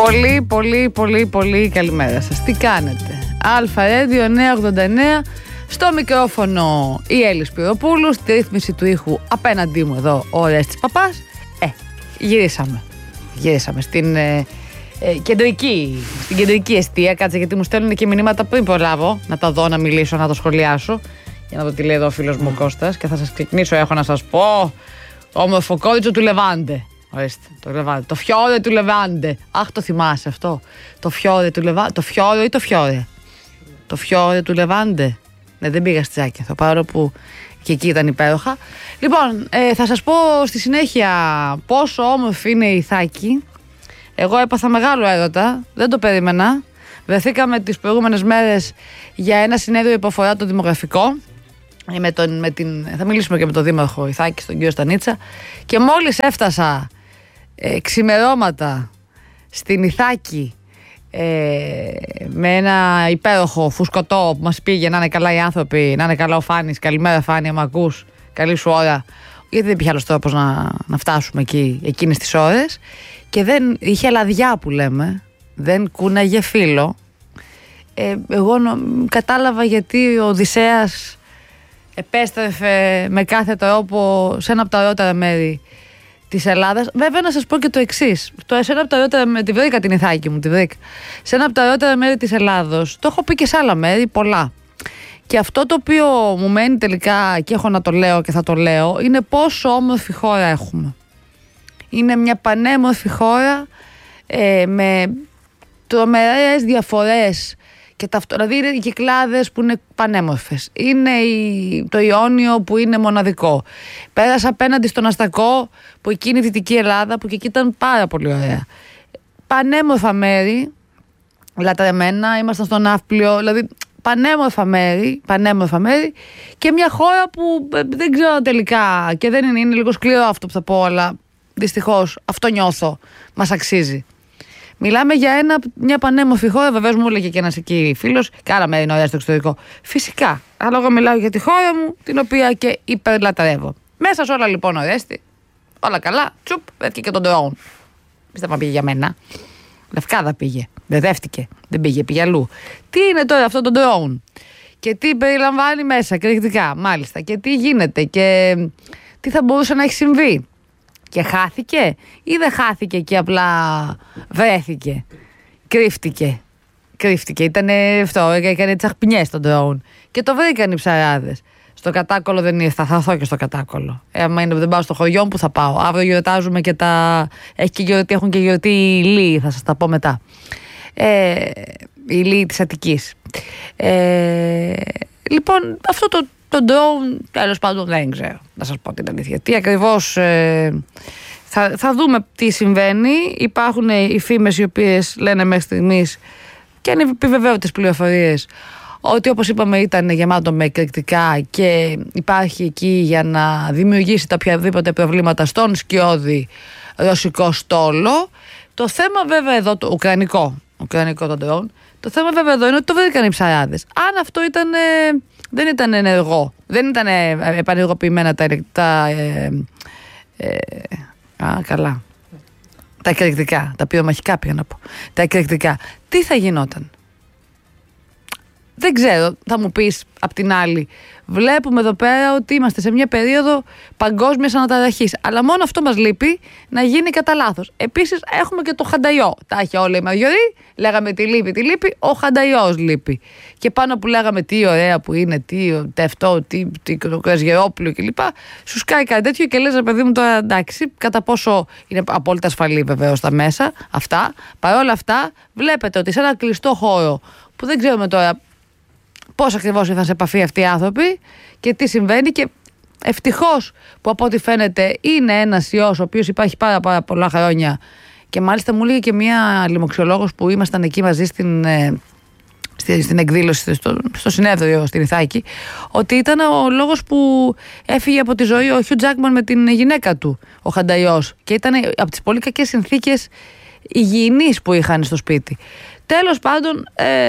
Πολύ καλημέρα σας. Τι κάνετε? Αλφα Radio 989. Στο μικρόφωνο η Έλλη Σπυροπούλου. Στη ρύθμιση του ήχου απέναντί μου εδώ ο Ορέστης Παπάς. Γυρίσαμε στην κεντρική εστία. Κάτσε, γιατί μου στέλνουν και μηνύματα πριν προλάβω να τα δω, να μιλήσω, να το σχολιάσω. Για να δω τι λέει εδώ ο φίλος μου Κώστας. Και θα σας ξεκινήσω, έχω να σας πω. Όμορφο κόριτσο του Λεβάντε. Ορίστε, το Λεβάντε. Το φιόρε του Λεβάντε. Αχ, το θυμάσαι αυτό. Το φιόρε του Λεβάντε. Το φιόρε ή το φιόρε? Το φιόρε του Λεβάντε. Ναι, δεν πήγα στη Τσάκη, παρόλο που και εκεί ήταν υπέροχα. Λοιπόν, θα σας πω στη συνέχεια πόσο όμορφη είναι η Ιθάκη. Εγώ έπαθα μεγάλο έρωτα, δεν το περίμενα. Βρεθήκαμε τις προηγούμενες μέρες για ένα συνέδριο που αφορά το δημογραφικό. Θα μιλήσουμε και με τον Δήμαρχο Ιθάκης, τον κύριο Στανίτσα. Και μόλις έφτασα ξημερώματα στην Ιθάκη, με ένα υπέροχο φουσκωτό που μας πήγε να είναι καλά οι άνθρωποι, να είναι καλά ο Φάνης. Καλημέρα Φάνη, μ' ακούς? Καλή σου ώρα. Γιατί δεν υπήρχε άλλος τρόπος να φτάσουμε εκεί εκείνες τις ώρες. Και δεν είχε λαδιά που λέμε, δεν κούναγε φύλλο. Εγώ κατάλαβα γιατί ο Οδυσσέας επέστρεφε με κάθε τρόπο σε ένα από τα ωραιότερα μέρη της Ελλάδας. Βέβαια, να σας πω και το εξής. Σε ένα από τα ωραιότερα, τη βρήκα την Ιθάκη μου, τη βρήκα. Σε ένα από τα ωραιότερα μέρη της Ελλάδος, το έχω πει και σε άλλα μέρη, πολλά. Και αυτό το οποίο μου μένει τελικά και έχω να το λέω και θα το λέω, είναι πόσο όμορφη χώρα έχουμε. Είναι μια πανέμορφη χώρα με τρομερές διαφορές. Και δηλαδή είναι οι Κυκλάδες που είναι πανέμορφες. Είναι το Ιόνιο που είναι μοναδικό. Πέρασα απέναντι στον Αστακό που εκεί είναι η Δυτική Ελλάδα, που και εκεί ήταν πάρα πολύ ωραία. Πανέμορφα μέρη, λατρεμένα, ήμασταν στο Ναύπλιο, δηλαδή πανέμορφα μέρη και μια χώρα που δεν ξέρω τελικά, και δεν είναι λίγο σκληρό αυτό που θα πω, αλλά δυστυχώς αυτό νιώθω, μας αξίζει. Μιλάμε για μια πανέμορφη χώρα. Βεβαίως μου έλεγε και ένας εκεί φίλος, και άλλα μέρη είναι ωραία στο εξωτερικό. Φυσικά. Αλλά εγώ μιλάω για τη χώρα μου, την οποία και υπερλατρεύω. Μέσα σε όλα λοιπόν, Ορέστη, όλα καλά. Τσουπ, έρχεται και τον drone. Πιστεύω να πήγε για μένα. Λευκάδα πήγε. Μπερδεύτηκε. Δεν πήγε αλλού. Τι είναι τώρα αυτό το drone? Και τι περιλαμβάνει μέσα, κριτικά, μάλιστα. Και τι γίνεται και τι θα μπορούσε να έχει συμβεί. Και χάθηκε ή δεν χάθηκε και απλά βρέθηκε? Κρύφτηκε. Ήτανε αυτό, έκανε τσαχπινιές στον drone. Και το βρήκαν οι ψαράδες. Στο Κατάκολο δεν ήρθα, θα έρθω και στο Κατάκολο. Άμα δεν πάω στο χωριό μου, που θα πάω? Αύριο γιορτάζουμε και έχουν και γιορτή οι Λύοι, θα σας τα πω μετά. Οι Λύοι της Αττικής. Λοιπόν, αυτό το drone, τέλος πάντων, δεν ξέρω, να σας πω την αλήθεια. Τι ακριβώς θα δούμε τι συμβαίνει. Υπάρχουν οι φήμες οι οποίες λένε μέχρι στιγμής, και είναι επιβεβαίωτες πληροφορίες, ότι όπως είπαμε ήταν γεμάτο με εκρηκτικά και υπάρχει εκεί για να δημιουργήσει τα οποιαδήποτε προβλήματα στον σκιώδη ρωσικό στόλο. Το θέμα βέβαια εδώ, το ουκρανικό το drone, το θέμα βέβαια εδώ είναι ότι το βρήκαν οι ψαράδες. Αν αυτό δεν ήταν ενεργό, δεν ήταν επανεργοποιημένα τα εκρηκτικά, τα πυρομαχικά πήγα να πω, τα εκρηκτικά, τι θα γινόταν? Δεν ξέρω, θα μου πεις απ' την άλλη. Βλέπουμε εδώ πέρα ότι είμαστε σε μια περίοδο παγκόσμιας αναταραχής. Αλλά μόνο αυτό μας λείπει, να γίνει κατά λάθος. Επίσης έχουμε και το χανταϊό. Τα είχε όλα η Μαριωρή, λέγαμε τι λείπει, ο χανταϊός λείπει. Και πάνω που λέγαμε τι ωραία που είναι, τι αυτό, τι κρασγερόπουλο κλπ. Σου σκάει κάτι τέτοιο και λες, παιδί μου, τώρα εντάξει, κατά πόσο είναι απόλυτα ασφαλή βεβαίως τα μέσα αυτά. Παρ' όλα αυτά, βλέπετε ότι σε ένα κλειστό χώρο που δεν ξέρουμε τώρα πώς ακριβώς ήρθαν σε επαφή αυτοί οι άνθρωποι και τι συμβαίνει, και ευτυχώς που από ό,τι φαίνεται είναι ένας ιός ο οποίος υπάρχει πάρα πολλά χρόνια, και μάλιστα μου έλεγε και μια λοιμοξιολόγος που ήμασταν εκεί μαζί στην εκδήλωση, στο συνέδριο στην Ιθάκη, ότι ήταν ο λόγος που έφυγε από τη ζωή ο Χιου Τζάκμαν με την γυναίκα του, ο χανταϊός, και ήταν από τις πολύ κακές συνθήκες υγιεινής που είχαν στο σπίτι. Τέλος πάντων,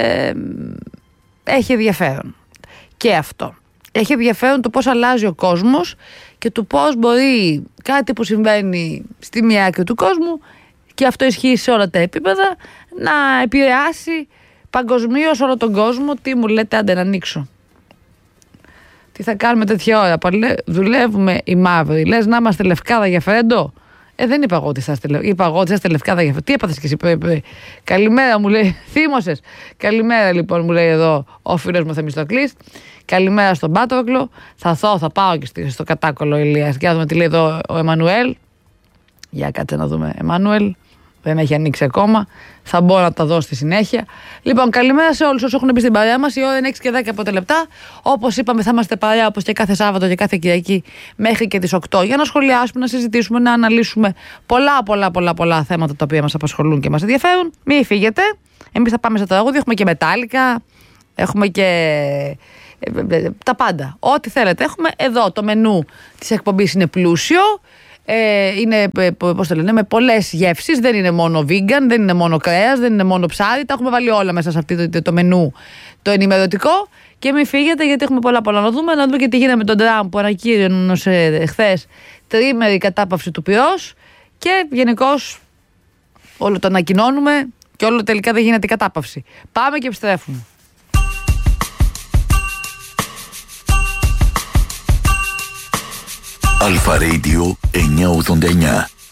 έχει ενδιαφέρον και αυτό. Έχει ενδιαφέρον το πώς αλλάζει ο κόσμος και το πώς μπορεί κάτι που συμβαίνει στη μία άκρη του κόσμου και αυτό ισχύει σε όλα τα επίπεδα, να επηρεάσει παγκοσμίως όλο τον κόσμο. Τι μου λέτε, άντε να ανοίξω. Τι θα κάνουμε τέτοια ώρα, δουλεύουμε οι μαύροι. Λες να είμαστε λευκάδα για φρέντο. Δεν είπα εγώ ότι θα είστε λευκάδα για φρέντο. Τι έπαθες και εσύ Καλημέρα μου λέει, θύμωσες. Καλημέρα λοιπόν μου λέει εδώ ο φίλος μου Θεμιστοκλής. Καλημέρα στον Πάτροκλο. Θα πάω και στο κατάκολο Ηλίας. Και να δούμε τι λέει εδώ ο Εμμανουέλ. Για κάτσε να δούμε. Εμμανουέλ. Δεν έχει ανοίξει ακόμα. Θα μπορώ να τα δω στη συνέχεια. Λοιπόν, καλημέρα σε όλους όσους έχουν μπει στην παρέα μας. Η ώρα είναι 6 και 10 πρώτα λεπτά. Όπως είπαμε, θα είμαστε παρέα όπως και κάθε Σάββατο και κάθε Κυριακή μέχρι και τις 8 για να σχολιάσουμε, να συζητήσουμε, να αναλύσουμε πολλά θέματα τα οποία μας απασχολούν και μας ενδιαφέρουν. Μην φύγετε. Εμείς θα πάμε σε τραγούδι. Έχουμε και μετάλλικα. Έχουμε και τα πάντα. Ό,τι θέλετε. Έχουμε εδώ το μενού της εκπομπής είναι πλούσιο. Είναι, πώς το λένε, με πολλές γεύσεις. Δεν είναι μόνο vegan, δεν είναι μόνο κρέας, δεν είναι μόνο ψάρι. Τα έχουμε βάλει όλα μέσα σε αυτό το μενού το ενημερωτικό. Και μην φύγετε γιατί έχουμε πολλά να δούμε. Να δούμε και τι γίνεται με τον Τραμπ που ανακοίνωσε χθες τριήμερη κατάπαυση του πυρός. Και γενικώς όλο το ανακοινώνουμε και όλο τελικά δεν γίνεται η κατάπαυση. Πάμε και επιστρέφουμε. Αλφα Radio 989.